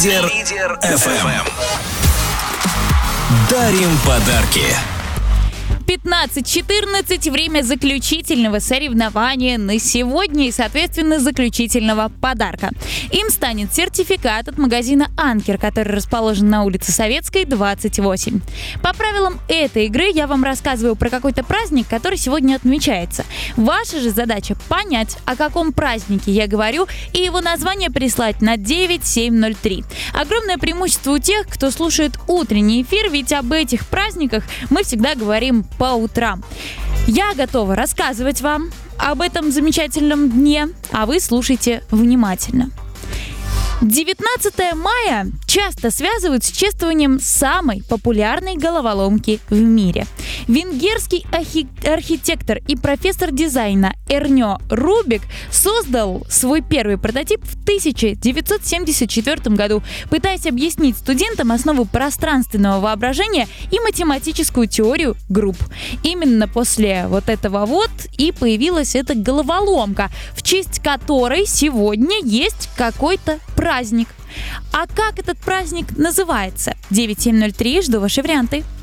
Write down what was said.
Лидер FM. Дарим подарки. 15:14. Время заключительного соревнования на сегодня и, соответственно, заключительного подарка. Им станет сертификат от магазина «Анкер», который расположен на улице Советской, 28. По правилам этой игры я вам рассказываю про какой-то праздник, который сегодня отмечается. Ваша же задача понять, о каком празднике я говорю, и его название прислать на 9703. Огромное преимущество у тех, кто слушает утренний эфир, ведь об этих праздниках мы всегда говорим по утрам. Я готова рассказывать вам об этом замечательном дне, а вы слушайте внимательно. 19 мая часто связывают с чествованием самой популярной головоломки в мире. Венгерский архитектор и профессор дизайна Эрнё Рубик создал свой первый прототип в 1974 году, пытаясь объяснить студентам основу пространственного воображения и математическую теорию групп. Именно после вот этого и появилась эта головоломка, в честь которой сегодня есть какой-то праздник. А как этот праздник называется? 9703, жду ваши варианты.